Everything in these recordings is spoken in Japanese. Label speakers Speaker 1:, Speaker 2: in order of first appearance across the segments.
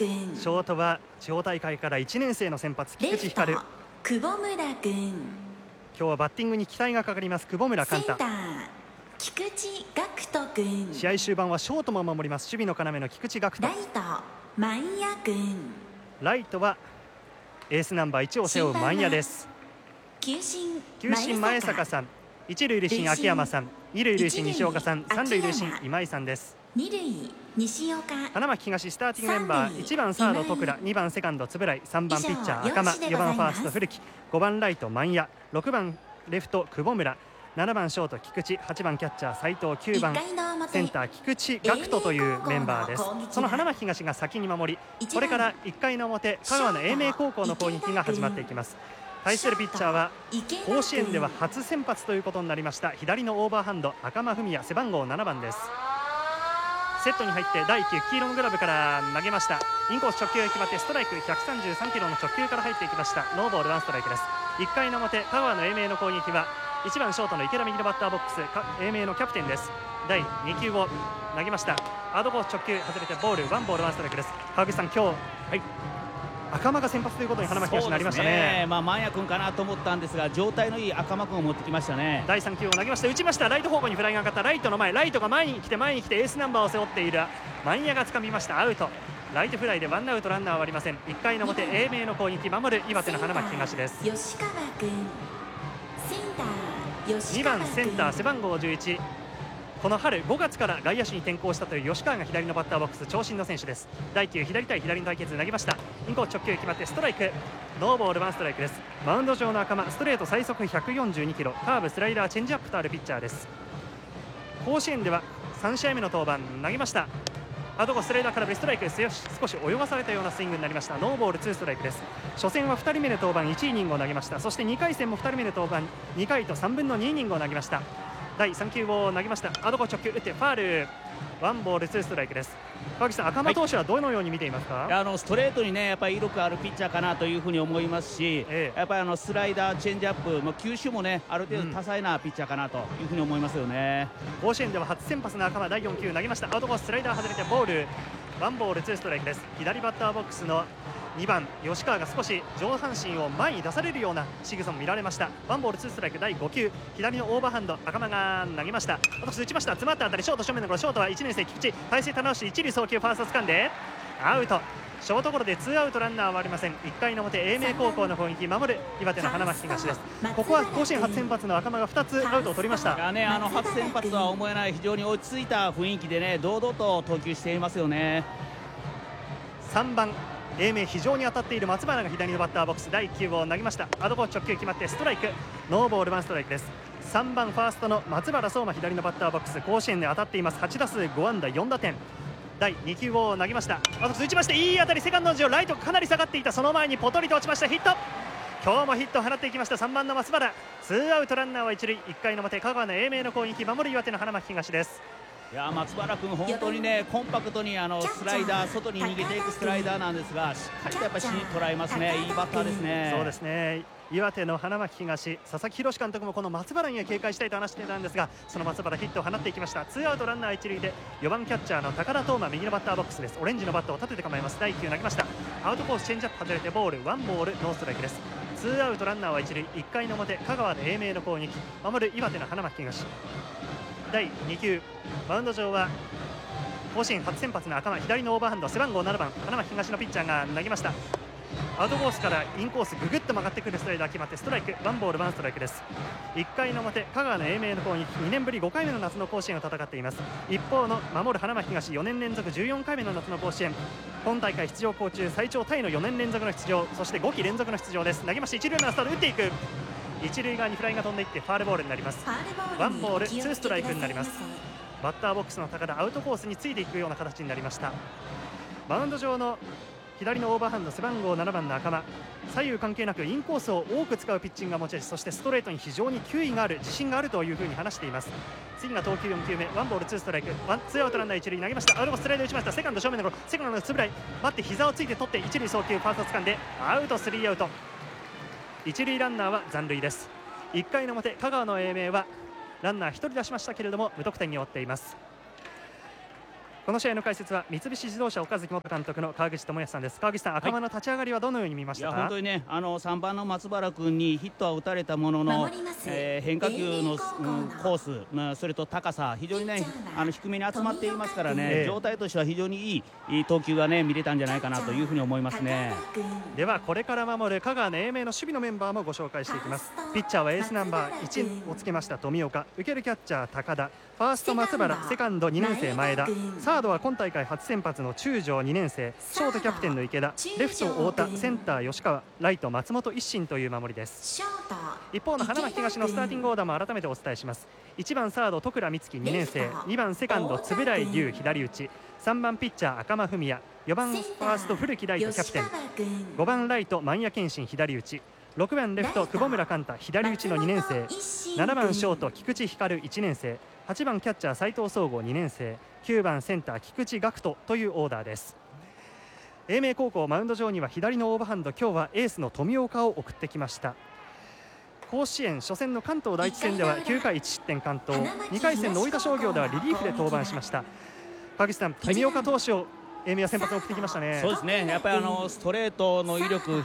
Speaker 1: 君。
Speaker 2: ショートは地方大会から1年生の先発、菊池光。
Speaker 1: 久保村君。
Speaker 2: 今日はバッティングに期待がかかります久保村寛太。
Speaker 1: 菊池岳人君。
Speaker 2: 試合終盤はショートも守ります守備の要の菊池岳人。
Speaker 1: ライト万也君。
Speaker 2: ライトはエースナンバー1を背負う万也です。
Speaker 1: 球審
Speaker 2: 前坂さん、一塁塁審秋山さん、二塁塁審西岡さん、三塁塁審今井さんです。
Speaker 1: 二塁西岡。
Speaker 2: 花巻東スターティングメンバー、1番サード徳良、2番セカンド円井、3番ピッチャー赤間、4番ファースト古木、5番ライト万也、6番レフト久保村、7番ショート菊池、8番キャッチャー斉藤、9番センター菊池岳人というメンバーです。その花巻東が先に守り、これから1回の表香川の英明高校の攻撃が始まっていきます。対するピッチャーは甲子園では初先発ということになりました左のオーバーハンド赤間文也、背番号7番です。セットに入って第1球黄色のグラブから投げました。インコース直球が決まってストライク、133キロの直球から入っていきました。ノーボール1ストライクです。1回の表香川の英明の攻撃は1番ショートの池田右のバッターボックス、英明のキャプテンです。第2球を投げました。アウトコース直球外れてボール、ワンボール1ストライクです。川口さん、今日、赤間が先発ということに花巻東になりましたね。
Speaker 3: 万也君かなと思ったんですが状態のいい赤間君を持ってきましたね。
Speaker 2: 第3球を投げました、打ちました。ライト方向にフライが上がった。ライトの前、ライトが前に来てエースナンバーを背負っている万也が掴みました。アウト、ライトフライでワンアウトランナーはありません。1回の表英明の攻撃守る岩手の花巻東です。
Speaker 1: 吉川君。
Speaker 2: 2番センター背番号11、この春5月から外野手に転向したという吉川が左のバッターボックス、長身の選手です。第1球左対左の対決投げました。インコース直球決まってストライク、ノーボール1ストライクです。マウンド上の赤間、ストレート最速142キロ、カーブスライダーチェンジアップとあるピッチャーです。甲子園では3試合目の登板投げました。アウトコーススライダーからストライク、少し泳がされたようなスイングになりました。ノーボール2ストライクです。初戦は2人目で登板1イニングを投げました。そして2回戦も2人目で登板2回と3分の2イニングを投げました。第3球を投げました。アウトコース直球打ってファール、ワンボール2ストライクです。川木さん、赤間投手はどのように見ていますか？
Speaker 3: ストレートにねやっぱり威力あるピッチャーかなというふうに思いますし、やっぱりスライダーチェンジアップ球種もねある程度多彩なピッチャーかなというふうに思いますよね。
Speaker 2: 甲子園では初先発の赤間、第4球投げました。アウトコーススライダー外れてボール、ワンボール2ストライクです。左バッターボックスの2番吉川が少し上半身を前に出されるような仕草も見られました。ワンボール2ストライク、第5球左のオーバーハンド赤間が投げました。私打ちました。詰まった当たりショート正面のゴロ、ショートは1年生菊池、体勢棚し一塁送球、ファースト掴んでアウト、ショートゴロで2アウトランナーはありません。1回の表英明高校の攻撃守る岩手の花巻東です。ここは甲子園初先発の赤間が2つアウトを取りました。
Speaker 3: 初先発とは思えない非常に落ち着いた雰囲気でね堂々と投球していますよね。
Speaker 2: 3番英明非常に当たっている松原が左のバッターボックス、第1球を投げました。アウトコース直球決まってストライク、ノーボール1ストライクです。3番ファーストの松原壮馬左のバッターボックス、甲子園で当たっています。8打数5安打4打点。第2球を投げました。アウトコース打ちまして、いい当たり、セカンドの上、ライトかなり下がっていた。その前にポトリと落ちました。ヒット、今日もヒットを放っていきました。3番の松原、2アウトランナーは1塁。1回の表香川の英明の攻撃守る岩手の花巻東です。
Speaker 3: 松原君、本当にねコンパクトにスライダー、外に逃げていくスライダーなんですが、しっかりとやっぱり芯に捉えますね。いいバッターですね。
Speaker 2: そうですね。岩手の花巻東、佐々木宏監督もこの松原には警戒したいと話していたんですが、その松原ヒットを放っていきました。2アウトランナー1塁で4番キャッチャーの高田斗真右のバッターボックスです。オレンジのバットを立てて構えます。第1球投げました。アウトコースチェンジアップ外れてボール、ワンボールノーストライクです。2アウトランナーは1塁。1回の表香川の英明の攻撃守る岩手の花巻東。第2球マウンド上は甲子園初先発の赤間、左のオーバーハンド背番号7番花巻東のピッチャーが投げました。アウトコースからインコースぐぐっと曲がってくるストライダー決まってストライク、ワンボール1ストライクです。1回の表香川の英明の攻撃、2年ぶり5回目の夏の甲子園を戦っています。一方の守る花巻東、4年連続14回目の夏の甲子園、本大会出場校中最長タイの4年連続の出場、そして5期連続の出場です。投げまして一塁ランナースタート、打っていく、一塁側にフライが飛んでいってファールボールになります。ワンボール2ストライクになります。バッターボックスの高田、アウトコースについていくような形になりました。マウンド上の左のオーバーハンド背番号7番の赤間、左右関係なくインコースを多く使うピッチングが持ち味、そしてストレートに非常に球威がある、自信があるというふうに話しています。次が投球4球目、ワンボール2ストライク、ツーアウトランナー一塁投げました。アウトコーススライド打ちました。セカンド正面のゴロ、セカンドのつぶらい待って膝をついて取って一塁送球、ファースト掴んでアウト、スリーアウト。一塁ランナーは残塁です。1回の表香川の英明はランナー1人出しましたけれども無得点に終わっています。 この試合の解説は三菱自動車岡崎元監督の川口智康さんです。川口さん、赤間の立ち上がりはどのように見ましたか？
Speaker 3: いや本当にね、3番の松原君にヒットは打たれたものの、変化球の、コース、それと高さ、非常にね低めに集まっていますからね、状態としては非常にいい投球がね見れたんじゃないかなというふうに思いますね。
Speaker 2: ではこれから守る香川の英明の守備のメンバーもご紹介していきます。ピッチャーはエースナンバー1をつけました富岡、受けるキャッチャー高田、ファースト松原、セカンド2年生前田、サードは今大会初先発の中条2年生、ショートキャプテンの池田、レフト太田、センター吉川、ライト松本一心という守りです。一方の花巻東のスターティングオーダーも改めてお伝えします。1番サード徳良美月2年生、2番セカンド円井龍左打ち、3番ピッチャー赤間文也、4番ファースト古木ライトキャプテン、5番ライト万谷健信左打ち、6番レフト久保村寛太左打ちの2年生、7番ショート菊池光1年生、8番キャッチャー斉藤総合2年生、9番センター菊池岳人というオーダーです。英明高校マウンド上には左のオーバーハンド、今日はエースの富岡を送ってきました。甲子園初戦の関東第一戦では9回1失点完投、2回戦の大分商業ではリリーフで登板しました。川口さん、富岡投手を英明は先発に送ってきましたね。
Speaker 3: そうですね、やっぱりストレートの威力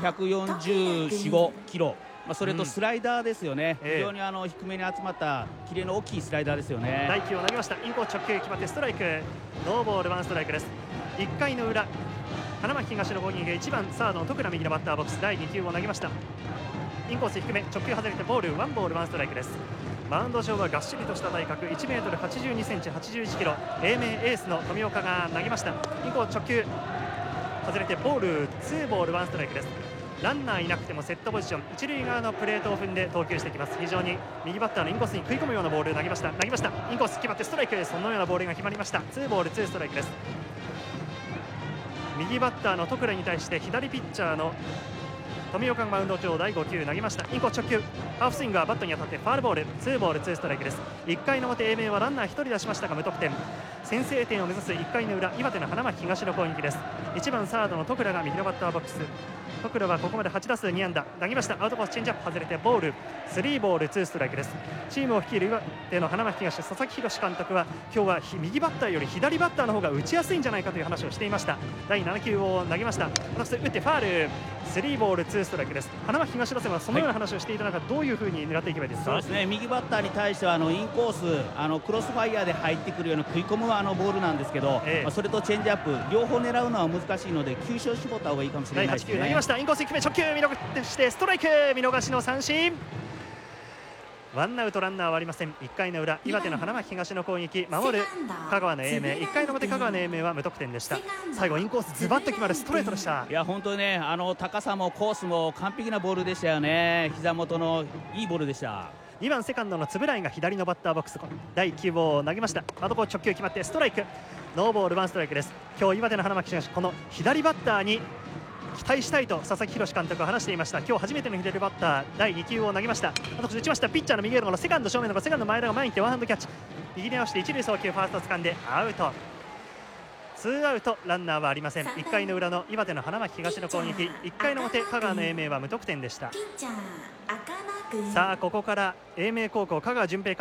Speaker 3: 144、キロ、それとスライダーですよね、非常に低めに集まったキレの大きいスライダーですよね。
Speaker 2: 第9を投げました。インコース直球決まってストライク、ノーボールワンストライクです。1回の裏、花巻東の攻撃が1番サードの徳良右のバッターボックス、第2球を投げました。インコース低め、直球外れてボール、ワンボールワンストライクです。マウンド上はがっしりとした体格、1メートル82センチ、81キロ、英明エースの富岡が投げました。インコース直球外れてボール、ツーボールワンストライクです。ランナーいなくてもセットポジション、一塁側のプレートを踏んで投球していきます。非常に右バッターのインコースに食い込むようなボールを投げました。インコース決まってストライク、そのようなボールが決まりました。ツーボールツーストライクです。右バッターの徳良に対して左ピッチャーの富岡がマウンド上第5球投げました。インコース直球、ハーフスイングはバットに当たってファウルボール、ツーボールツーストライクです。1回の表、英明はランナー1人出しましたが無得点。先制点を目指す1回の裏、岩手の花巻東の攻撃です。1番サードの徳良が右のバッターボックス、徳良はここまで8打数2安打、投げました。アウトコースチェンジアップ外れてボール、3ボール2ストライクです。チームを率いる岩手の花巻東、佐々木宏監督は今日は右バッターより左バッターの方が打ちやすいんじゃないかという話をしていました。第7球を投げました。打ってファール、3ボール2ストライクです。花巻東打線はそのような話をしていた中、どういうふうに狙っていけばいいですか？
Speaker 3: そうですね、右バッターに対してはインコースクロスファイヤーで入ってくるような食い込むボールなんですけど、それとチェンジアップ両方狙うのは難しいので球種を絞った方がいいかもしれないですね。
Speaker 2: 第8球投げました。インコース低め直球見逃してストライク、見逃しの三振。ワンアウトランナーはありません。1回の裏、岩手の花巻東の攻撃、守る香川の英明、1回の表香川の英明は無得点でした。最後インコースズバッと決まるストレートでした。
Speaker 3: いや本当にね、高さもコースも完璧なボールでしたよね。膝元のいいボールでした。
Speaker 2: 2番セカンドの円井が左のバッターボックス、第9号を投げました。アウトコース直球決まってストライク、ノーボールワンストライクです。今日岩手の花巻東、この左バッターに期待したいと佐々木宏監督は話していました。今日初めての左バッター、第2球を投げました。打ちました。ピッチャーの右のセカンド正面のセカンド前田が前に来てワンハンドキャッチ、右に合わせて一塁送球、ファースト掴んでアウト。ツーアウトランナーはありません。1回の裏の岩手の花巻東の攻撃、1回の表香川の英明は無得点でした。さあここから英明高校香川純平